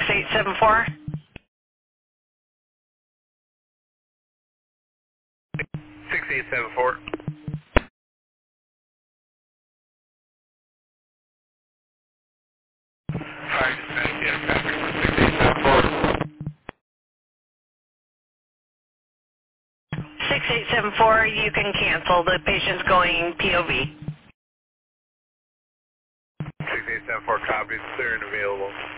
6874. 6874. Fire dispatch, yeah, traffic for 6874. 6874, you can cancel. The patient's going POV. 6874 copies, clear and available.